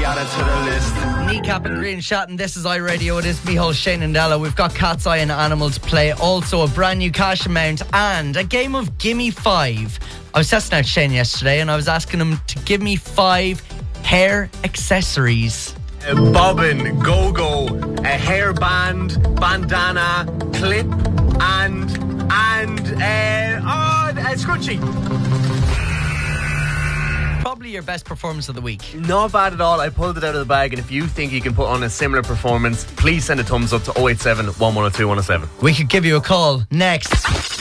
be added to the list. Kneecap and Green Shatton, this is iRadio. It is Micheál, Shane and Della. We've got Cat's Eye and Animal to play. Also a brand new cash amount and a game of Gimme 5. I was testing out Shane yesterday and I was asking him to give me 5 hair accessories. A bobbin, go-go, a hairband, bandana, clip, and a scrunchie. Probably your best performance of the week. Not bad at all. I pulled it out of the bag, and if you think you can put on a similar performance, please send a thumbs up to 087 1102 107. We could give you a call next.